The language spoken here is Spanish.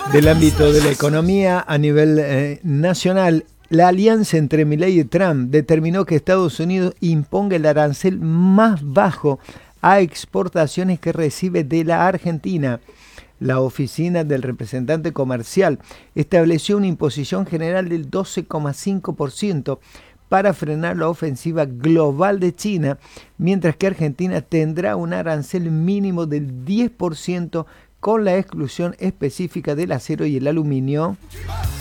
Del ámbito de la economía a nivel nacional, la alianza entre Milei y Trump determinó que Estados Unidos imponga el arancel más bajo a exportaciones que recibe de la Argentina. La oficina del representante comercial estableció una imposición general del 12,5% para frenar la ofensiva global de China, mientras que Argentina tendrá un arancel mínimo del 10% con la exclusión específica del acero y el aluminio.